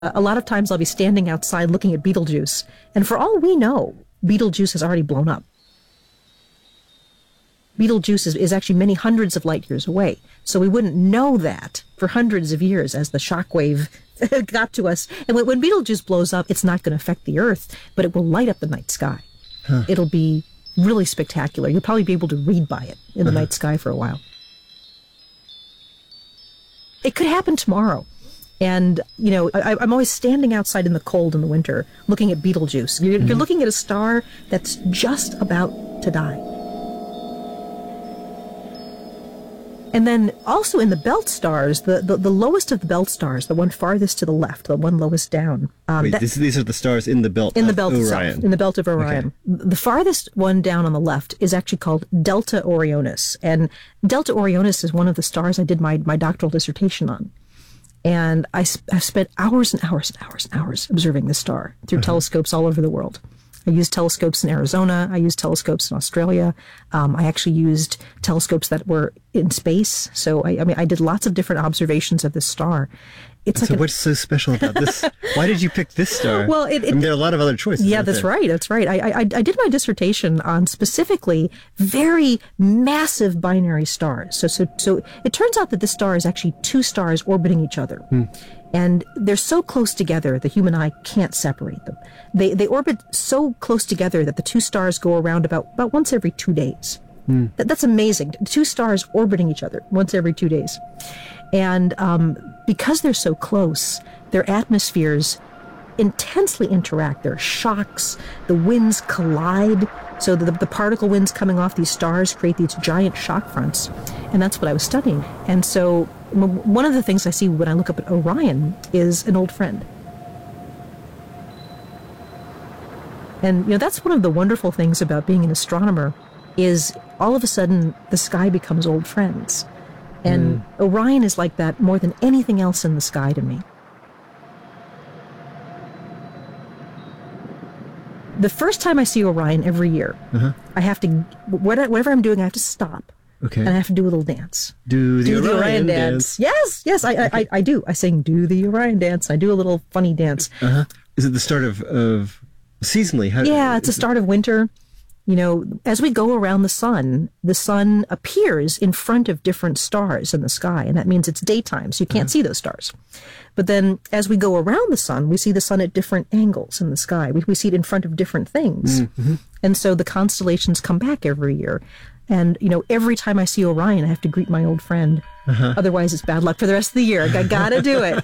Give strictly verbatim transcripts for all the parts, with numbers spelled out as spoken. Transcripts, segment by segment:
A lot of times I'll be standing outside looking at Betelgeuse, and for all we know, Betelgeuse has already blown up. Betelgeuse is, is actually many hundreds of light years away, so we wouldn't know that for hundreds of years as the shockwave got to us. And when, when Betelgeuse blows up, it's not going to affect the Earth, but it will light up the night sky. Huh. It'll be really spectacular. You'll probably be able to read by it in the uh-huh. night sky for a while. It could happen tomorrow. And, you know, I, I'm always standing outside in the cold in the winter looking at Betelgeuse. You're, mm-hmm. you're looking at a star that's just about to die. And then also in the belt stars, the, the, the lowest of the belt stars, the one farthest to the left, the one lowest down. Um, Wait, that, this, these are the stars in the belt in of the belt Orion. Itself, in the belt of Orion. Okay. The farthest one down on the left is actually called Delta Orionis. And Delta Orionis is one of the stars I did my, my doctoral dissertation on. And I, I've spent hours and hours and hours and hours observing this star through uh-huh. telescopes all over the world. I used telescopes in Arizona. I used telescopes in Australia. Um, I actually used telescopes that were in space. So, I, I mean, I did lots of different observations of this star. It's so like what's so special about this? Why did you pick this star? Well, it, it, I mean, there are a lot of other choices. Yeah, that's there? right. That's right. I, I, I did my dissertation on specifically very massive binary stars. So, so, so it turns out that this star is actually two stars orbiting each other. Hmm. And they're so close together, the human eye can't separate them. They they orbit so close together that the two stars go around about, about once every two days. Hmm. That, that's amazing. Two stars orbiting each other once every two days. And um, because they're so close, their atmospheres intensely interact. There are shocks, the winds collide, so the, the particle winds coming off these stars create these giant shock fronts. And that's what I was studying. And so one of the things I see when I look up at Orion is an old friend. And, you know, that's one of the wonderful things about being an astronomer is all of a sudden the sky becomes old friends. And mm. Orion is like that more than anything else in the sky to me. The first time I see Orion every year, uh-huh. I have to, whatever I'm doing, I have to stop. Okay. And I have to do a little dance. Do the, do Orion, the Orion dance. dance. Yes, yes, I, I, I do. I sing, do the Orion dance. I do a little funny dance. Uh-huh. Is it the start of, of seasonally? How, yeah, it's the start of winter. You know, as we go around the sun, the sun appears in front of different stars in the sky, and that means it's daytime, so you can't uh-huh. see those stars. But then as we go around the sun, we see the sun at different angles in the sky. We, we see it in front of different things. Mm-hmm. And so the constellations come back every year. And, you know, every time I see Orion, I have to greet my old friend. Uh-huh. Otherwise, it's bad luck for the rest of the year. I gotta do it.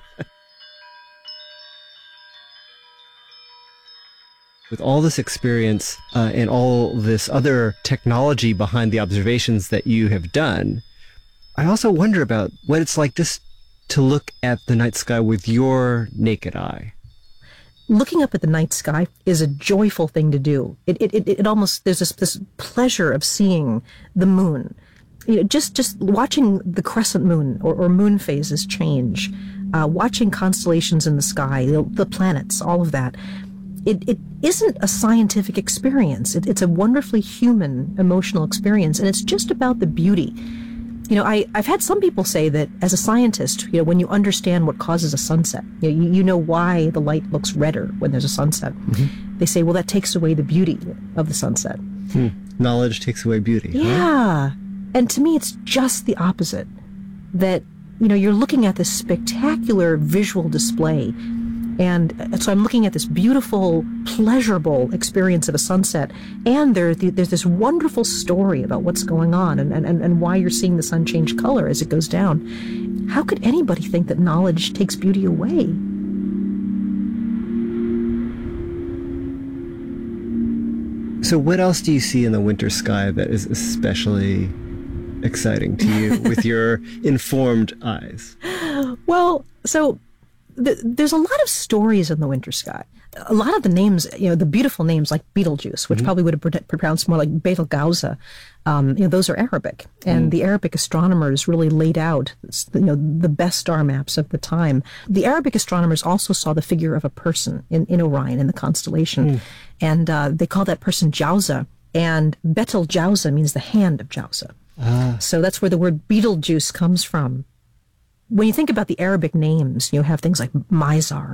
With all this experience uh, and all this other technology behind the observations that you have done, I also wonder about what it's like just to look at the night sky with your naked eye. Looking up at the night sky is a joyful thing to do. It it it, it almost, there's this, this pleasure of seeing the moon. You know, just, just watching the crescent moon or, or moon phases change, uh, watching constellations in the sky, the, the planets, all of that. It, it isn't a scientific experience. It, it's a wonderfully human, emotional experience, and it's just about the beauty. You know, I, I've had some people say that as a scientist, you know, when you understand what causes a sunset, you know, you, you know why the light looks redder when there's a sunset. Mm-hmm. They say, well, that takes away the beauty of the sunset. Hmm. Knowledge takes away beauty. Yeah. Huh? And to me, it's just the opposite. That, you know, you're looking at this spectacular visual display. And so I'm looking at this beautiful, pleasurable experience of a sunset, and there, there's this wonderful story about what's going on and, and, and why you're seeing the sun change color as it goes down. How could anybody think that knowledge takes beauty away? So what else do you see in the winter sky that is especially exciting to you with your informed eyes? Well, so... The, there's a lot of stories in the winter sky. A lot of the names, you know, the beautiful names like Betelgeuse, which mm-hmm. probably would have pr- pronounced more like Betelgeuse, um, you know, those are Arabic. And mm. the Arabic astronomers really laid out, you know, the best star maps of the time. The Arabic astronomers also saw the figure of a person in, in Orion, in the constellation. Mm. And uh, they call that person Jauza. And Betelgeuse means the hand of Jauza. Ah. So that's where the word Betelgeuse comes from. when you think about the Arabic names, you have things like Mizar